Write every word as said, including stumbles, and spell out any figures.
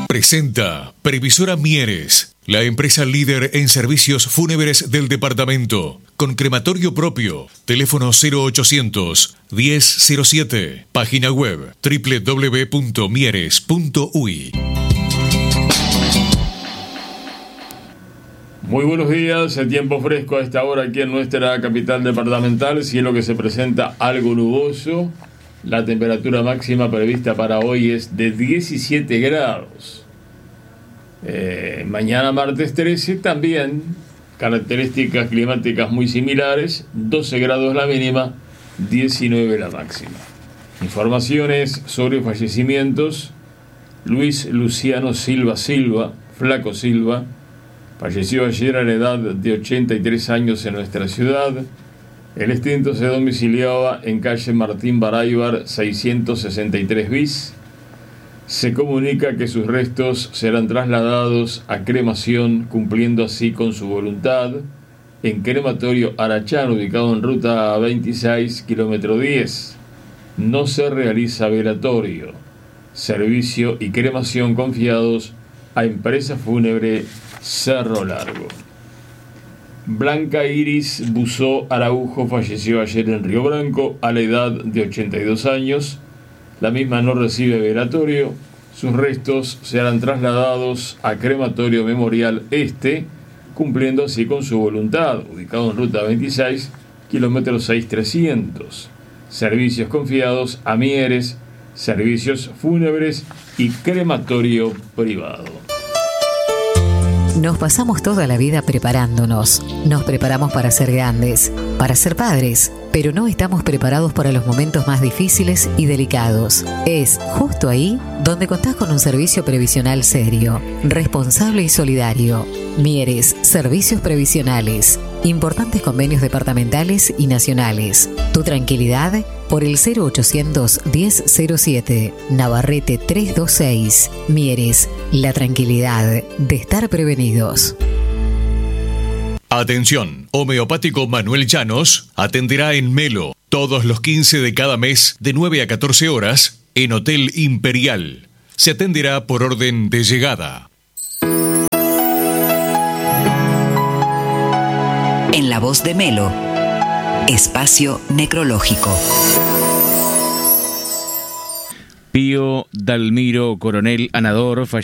Presenta Previsora Mieres, la empresa líder en servicios fúnebres del departamento, con crematorio propio. Teléfono cero ochocientos, diez cero siete. Página web doble u doble u doble u punto mieres punto u i. Muy buenos días, el tiempo fresco a esta hora aquí en nuestra capital departamental, cielo que se presenta algo nuboso. La temperatura máxima prevista para hoy es de diecisiete grados. Eh, mañana martes trece también, características climáticas muy similares, doce grados la mínima, diecinueve la máxima. Informaciones sobre fallecimientos: Luis Luciano Silva Silva, Flaco Silva, falleció ayer a la edad de ochenta y tres años en nuestra ciudad. El extinto se domiciliaba en calle Martín Baraybar seiscientos sesenta y tres bis. Se comunica que sus restos serán trasladados a cremación, cumpliendo así con su voluntad, en crematorio Arachán, ubicado en ruta veintiséis, kilómetro diez. No se realiza velatorio. Servicio y cremación confiados a empresa fúnebre Cerro Largo. Blanca Iris Buzó Araujo falleció ayer en Río Branco a la edad de ochenta y dos años. La misma no recibe velatorio. Sus restos serán trasladados a Crematorio Memorial Este, cumpliendo así con su voluntad, ubicado en ruta veintiséis, kilómetro seis trescientos. Servicios confiados a Mieres, servicios fúnebres y crematorio privado. Nos pasamos toda la vida preparándonos. Nos preparamos para ser grandes, para ser padres, pero no estamos preparados para los momentos más difíciles y delicados. Es justo ahí donde contás con un servicio previsional serio, responsable y solidario. Mieres, servicios previsionales. Importantes convenios departamentales y nacionales. Tu tranquilidad por el cero ochocientos, diez cero siete. Navarrete trescientos veintiséis. Mieres, la tranquilidad de estar prevenidos. Atención, Homeopático Manuel Llanos atenderá en Melo todos los quince de cada mes de nueve a catorce horas en Hotel Imperial. Se atenderá por orden de llegada. En la voz de Melo, espacio necrológico. Pío Dalmiro Coronel Anador